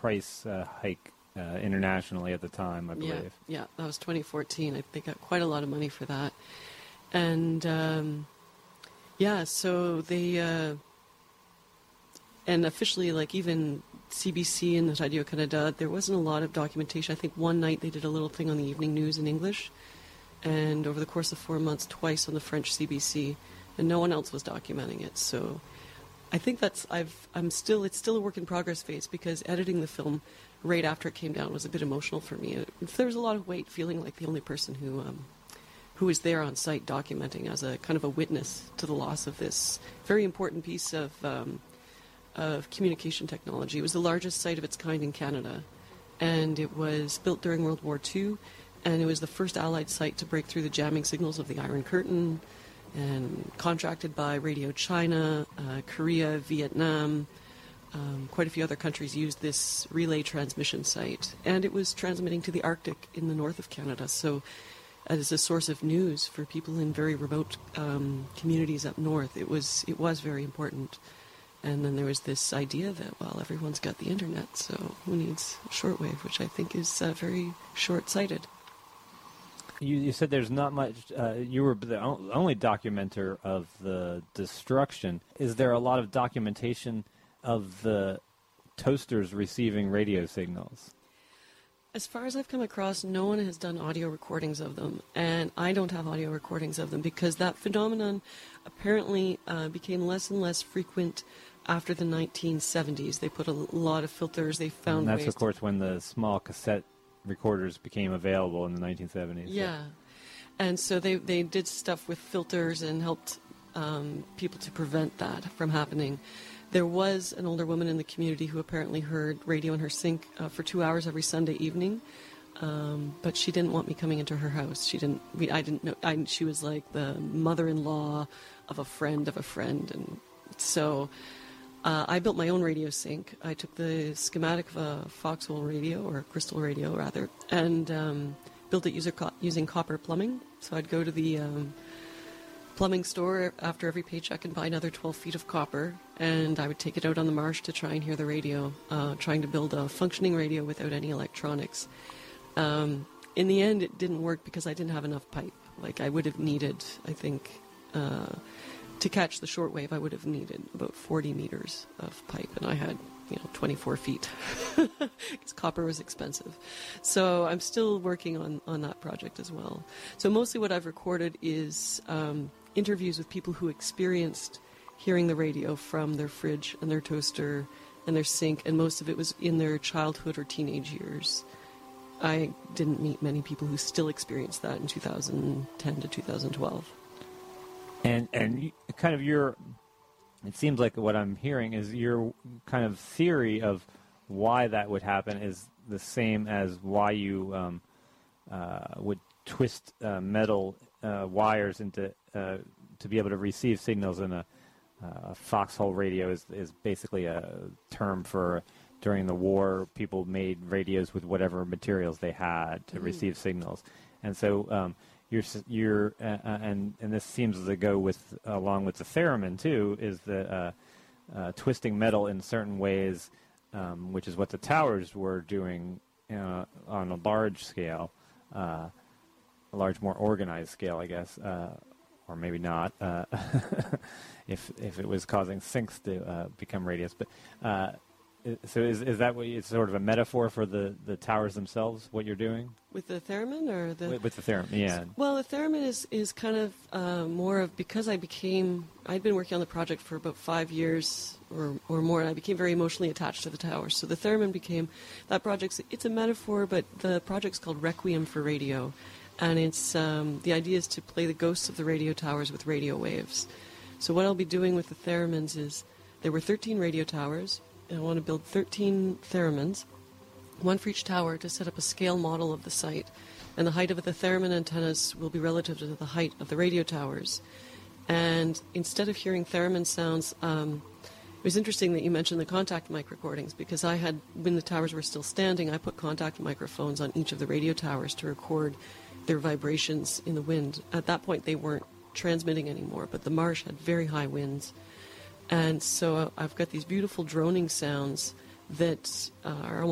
price hike internationally at the time, I believe. Yeah, that was 2014. They got quite a lot of money for that. And, so they... and officially, like even CBC and Radio Canada, there wasn't a lot of documentation. I think one night they did a little thing on the evening news in English, and over the course of 4 months, twice on the French CBC, and no one else was documenting it. So I think it's still a work in progress phase, because editing the film right after it came down was a bit emotional for me. There was a lot of weight, feeling like the only person who was there on site documenting as a kind of a witness to the loss of this very important piece of communication technology. It was the largest site of its kind in Canada, and it was built during World War II, and it was the first Allied site to break through the jamming signals of the Iron Curtain, and contracted by Radio China, Korea, Vietnam. Quite a few other countries used this relay transmission site, and it was transmitting to the Arctic in the north of Canada, so as a source of news for people in very remote communities up north. It was very important. And then there was this idea that, well, everyone's got the internet, so who needs shortwave, which I think is very short-sighted. You said there's not much, you were the only documenter of the destruction. Is there a lot of documentation of the toasters receiving radio signals? As far as I've come across, no one has done audio recordings of them, and I don't have audio recordings of them, because that phenomenon apparently became less and less frequent after the 1970s. They put a lot of filters, they found ways... And that's, of course, when the small cassette recorders became available in the 1970s. Yeah. And so they did stuff with filters and helped people to prevent that from happening. There was an older woman in the community who apparently heard radio in her sink for 2 hours every Sunday evening, but she didn't want me coming into her house. I didn't know. She was like the mother-in-law of a friend, and so I built my own radio sink. I took the schematic of a Foxhole radio, or Crystal radio rather, and built it using copper plumbing. So I'd go to the plumbing store after every paycheck and buy another 12 feet of copper, and I would take it out on the marsh to try and hear the radio, trying to build a functioning radio without any electronics. In the end, it didn't work because I didn't have enough pipe. Like, I would have needed, I think, to catch the shortwave, I would have needed about 40 meters of pipe, and I had 24 feet, because copper was expensive. So I'm still working on that project as well. So mostly what I've recorded is interviews with people who experienced hearing the radio from their fridge and their toaster and their sink, and most of it was in their childhood or teenage years. I didn't meet many people who still experienced that in 2010 to 2012. And kind of it seems like what I'm hearing is your kind of theory of why that would happen is the same as why you would twist metal wires into to be able to receive signals in a foxhole radio is basically a term for during the war people made radios with whatever materials they had to receive signals, and so you're and this seems to go along with the theremin too, is the twisting metal in certain ways, which is what the towers were doing on a large scale, a large, more organized scale, I guess, or maybe not, if it was causing sinks to become radios. But so is that what it's sort of a metaphor for the towers themselves? What you're doing with the theremin, or with the theremin? Yeah. Well, the theremin is kind of more of, because I'd been working on the project for about 5 years or more, and I became very emotionally attached to the towers. So the theremin became that project. It's a metaphor, but the project's called Requiem for Radio, and it's the idea is to play the ghosts of the radio towers with radio waves. So what I'll be doing with the theremins is, there were 13 radio towers, and I want to build 13 theremins, one for each tower, to set up a scale model of the site. And the height of the theremin antennas will be relative to the height of the radio towers. And instead of hearing theremin sounds, it was interesting that you mentioned the contact mic recordings, because when the towers were still standing, I put contact microphones on each of the radio towers to record their vibrations in the wind. At that point, they weren't transmitting anymore, but the marsh had very high winds. And so I've got these beautiful droning sounds that are almost